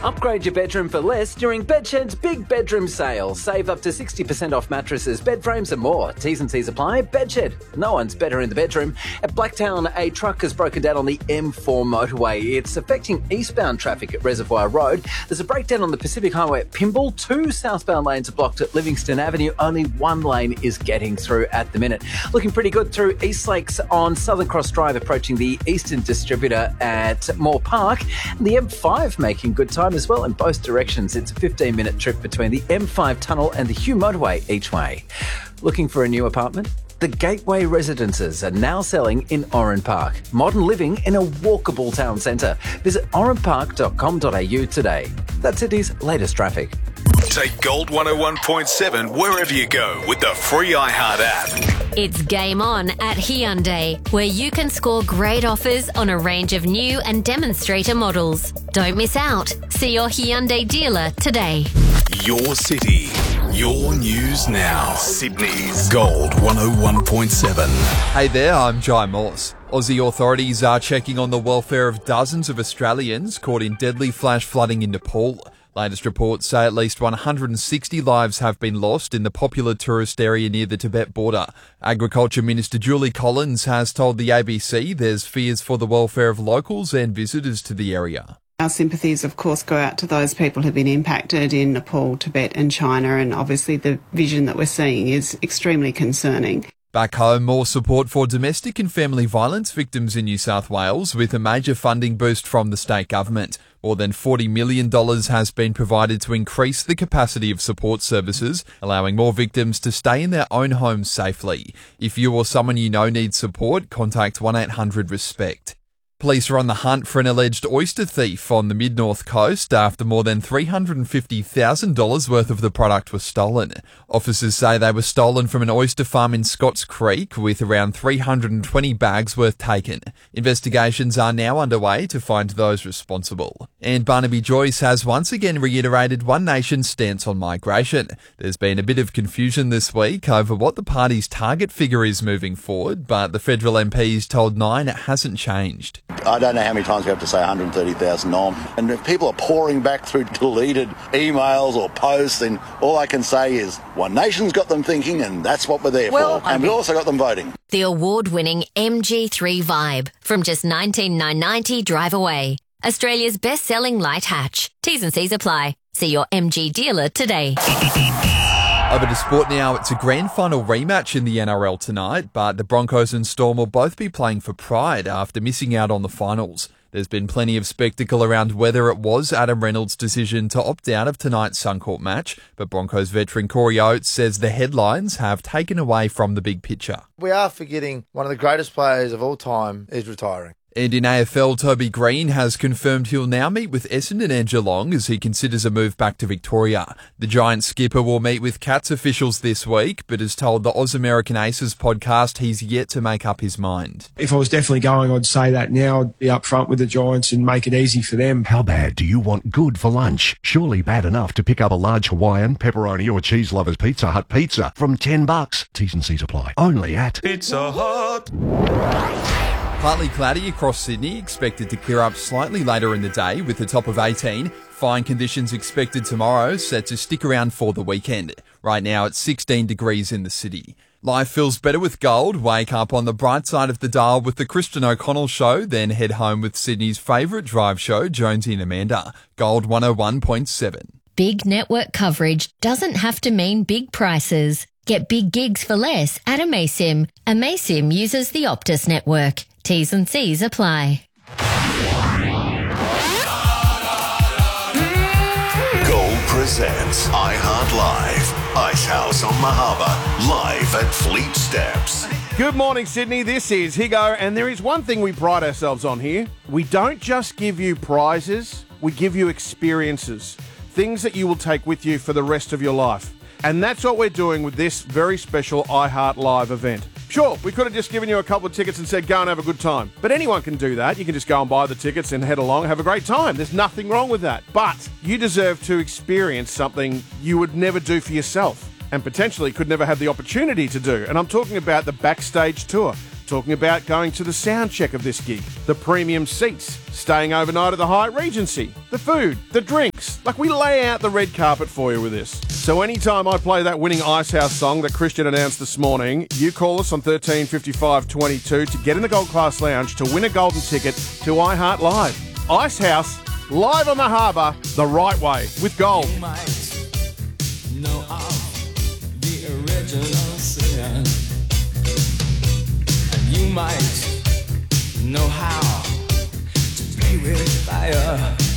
Upgrade your bedroom for less during Bedshed's big bedroom sale. Save up to 60% off mattresses, bed frames and more. T's and C's apply. Bedshed. No one's better in the bedroom. At Blacktown, a truck has broken down on the M4 motorway. It's affecting eastbound traffic at Reservoir Road. There's a breakdown on the Pacific Highway at Pymble. 2 southbound lanes are blocked at Livingston Avenue. Only 1 lane is getting through at the minute. Looking pretty good through East Lakes on Southern Cross Drive, approaching the Eastern Distributor at Moore Park. And the M5 making good time as well in both directions. It's a 15-minute trip between the M5 tunnel and the Hugh motorway each way. Looking for a new apartment? The Gateway Residences are now selling in Oran Park. Modern living in a walkable town centre. Visit oranpark.com.au today. That's Sydney's latest traffic. Take Gold 101.7 wherever you go with the free iHeart app. It's game on at Hyundai, where you can score great offers on a range of new and demonstrator models. Don't miss out. See your Hyundai dealer today. Your city, your news now. Sydney's Gold 101.7. Hey there, I'm Jai Morse. Aussie authorities are checking on the welfare of dozens of Australians caught in deadly flash flooding in Nepal. Latest reports say at least 160 lives have been lost in the popular tourist area near the Tibet border. Agriculture Minister Julie Collins has told the ABC there's fears for the welfare of locals and visitors to the area. Our sympathies, of course, go out to those people who've been impacted in Nepal, Tibet and China, and obviously the vision that we're seeing is extremely concerning. Back home, more support for domestic and family violence victims in New South Wales with a major funding boost from the state government. More than $40 million has been provided to increase the capacity of support services, allowing more victims to stay in their own homes safely. If you or someone you know needs support, contact 1-800-RESPECT. Police are on the hunt for an alleged oyster thief on the mid-north coast after more than $350,000 worth of the product was stolen. Officers say they were stolen from an oyster farm in Scotts Creek with around 320 bags worth taken. Investigations are now underway to find those responsible. And Barnaby Joyce has once again reiterated One Nation's stance on migration. There's been a bit of confusion this week over what the party's target figure is moving forward, but the federal MPs told Nine it hasn't changed. I don't know how many times we have to say 130,000 on. And if people are pouring back through deleted emails or posts, then all I can say is One Nation's got them thinking, and that's what we're there for. And we also got them voting. The award-winning MG3 Vibe from just $19,990 drive away. Australia's best-selling light hatch. T's and C's apply. See your MG dealer today. Over to sport now. It's a grand final rematch in the NRL tonight, but the Broncos and Storm will both be playing for pride after missing out on the finals. There's been plenty of spectacle around whether it was Adam Reynolds' decision to opt out of tonight's Suncorp match, but Broncos veteran Corey Oates says the headlines have taken away from the big picture. We are forgetting one of the greatest players of all time is retiring. And in AFL, Toby Green has confirmed he'll now meet with Essendon and Geelong as he considers a move back to Victoria. The Giants skipper will meet with Cats officials this week, but has told the Oz American Aces podcast he's yet to make up his mind. If I was definitely going, I'd say that now. I'd be up front with the Giants and make it easy for them. How bad do you want good for lunch? Surely bad enough to pick up a large Hawaiian, pepperoni or cheese lovers Pizza Hut pizza from $10. T's and C's apply. Only at Pizza Hut. Partly cloudy across Sydney, expected to clear up slightly later in the day with a top of 18. Fine conditions expected tomorrow, set to stick around for the weekend. Right now it's 16 degrees in the city. Life feels better with gold. Wake up on the bright side of the dial with the Christian O'Connell Show, then head home with Sydney's favourite drive show, Jonesy and Amanda. Gold 101.7. Big network coverage doesn't have to mean big prices. Get big gigs for less at Amaysim. Amaysim uses the Optus network. T's and C's apply. Gold presents iHeart Live. Ice House on Mahaba, live at Fleet Steps. Good morning, Sydney. This is Higo, and there is one thing we pride ourselves on here. We don't just give you prizes, we give you experiences. Things that you will take with you for the rest of your life. And that's what we're doing with this very special iHeart Live event. Sure, we could have just given you a couple of tickets and said, go and have a good time. But anyone can do that. You can just go and buy the tickets and head along, have a great time. There's nothing wrong with that. But you deserve to experience something you would never do for yourself and potentially could never have the opportunity to do. And I'm talking about the Backstage Tour. talking about going to the sound check of this gig, the premium seats, staying overnight at the Hyatt Regency, the food, the drinks. Like, we lay out the red carpet for you with this. So anytime I play that winning Icehouse song that Christian announced this morning, you call us on 13 55 22 to get in the Gold Class Lounge to win a golden ticket to iHeart Live. Icehouse, live on the harbour, the right way, with gold. You might know of the original sin, and you might know how to play with fire.